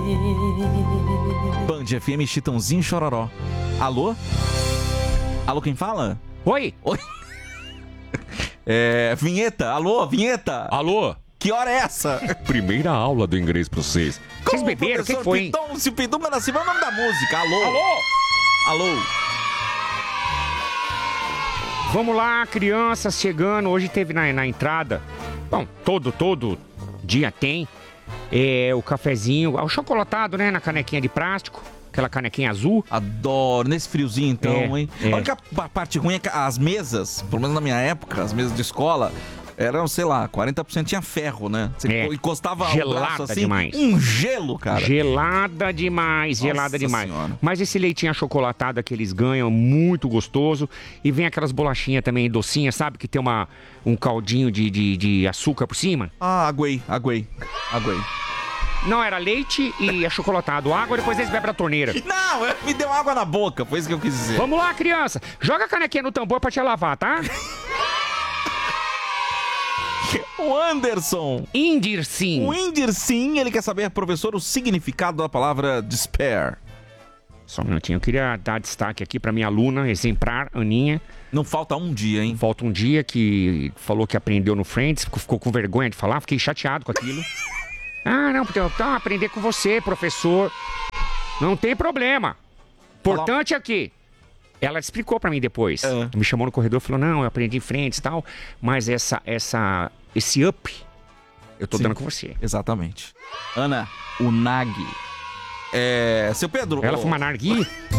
Band FM, Chitãozinho Chororó. Alô? Alô, quem fala? Oi. Oi. Vinheta. Alô, vinheta. Alô. Que hora é essa? Primeira aula do inglês pra vocês. Vocês beberam? O que foi? Piton, se o Piton Nascimento é o nome da música. Alô. Alô. Alô. Vamos lá, crianças chegando. Hoje teve na entrada. Bom, todo dia tem. O cafezinho, o chocolatado, né? Na canequinha de plástico. Aquela canequinha azul. Adoro. Nesse friozinho, então, hein? A única parte ruim é que as mesas, pelo menos na minha época, as mesas de escola, eram, sei lá, 40% tinha ferro, né? Você encostava o braço assim, demais. Um gelo, cara. Gelada demais, gelada demais. Senhora. Mas esse leitinho achocolatado que eles ganham, muito gostoso. E vem aquelas bolachinhas também, docinhas, sabe? Que tem um caldinho de açúcar por cima. Ah, aguei. Não, era leite e achocolatado. Água, depois eles bebem da torneira. Não, me deu água na boca, foi isso que eu quis dizer. Vamos lá, criança. Joga a canequinha no tambor pra te lavar, tá? O Anderson. Indirsim. O Indirsim, ele quer saber, professor, o significado da palavra despair. Só um minutinho, eu queria dar destaque aqui pra minha aluna, exemplar, Aninha. Não falta um dia, hein? Falta um dia que falou que aprendeu no Friends, ficou com vergonha de falar, fiquei chateado com aquilo. Ah, não, porque eu aprender com você, professor. Não tem problema. Importante é que ela explicou pra mim depois. Me chamou no corredor e falou, não, eu aprendi em Friends e tal, mas esse up eu tô dando com você. Exatamente. Ana, o Nag. Seu Pedro. Ela fuma nargui?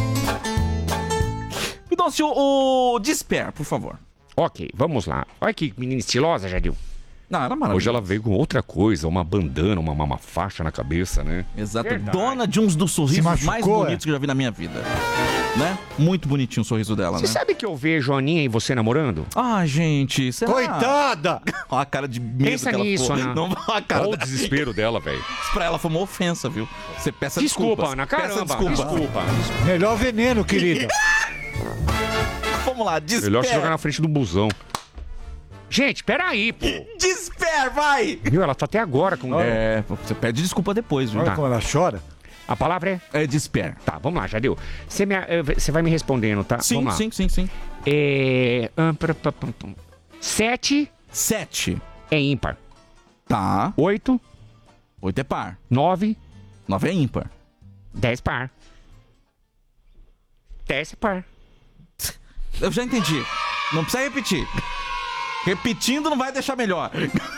Me dá o despair, por favor. Ok, vamos lá. Olha que menina estilosa, Jadil. Não, era maravilhoso. Hoje ela veio com outra coisa, uma bandana, uma faixa na cabeça, né? Exato. Verdade. Dona de uns dos sorrisos mais bonitos que eu já vi na minha vida. Né? Muito bonitinho o sorriso dela, Você né? sabe que eu vejo a Aninha e você namorando? Ah, gente, será? Coitada! Olha a cara de medo Pensa que ela nisso, ficou. Ana. Não, a cara Olha o desespero dela, velho. Isso pra ela foi uma ofensa, viu? Você peça Desculpa, desculpas. Ana, Peça caramba. Desculpa. Melhor veneno, querida. Vamos lá, despair. Melhor se jogar na frente do busão. Gente, peraí, pô. Despair, vai! Viu, ela tá até agora com... Você pede desculpa depois, viu? Olha como ela chora. A palavra é... Despair. Tá, vamos lá, Jadil. Você vai me respondendo, tá? Sim, vamos lá. sim. 7 7. é ímpar. Tá. 8, 8 é par. 9, 9 é ímpar. 10 par. 10 é par. Eu já entendi. Não precisa repetir. Repetindo não vai deixar melhor.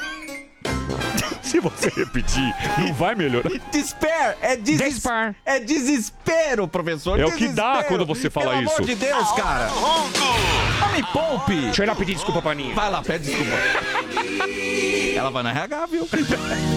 Se você repetir, não vai melhorar. Despair é Despar. É desespero, professor. É o que dá Desespero. quando você fala Pelo isso. amor de Deus, cara. Não me poupe. Deixa eu ir lá pedir desculpa pra Aninha. Vai lá, pede desculpa. Ela vai na RH, viu?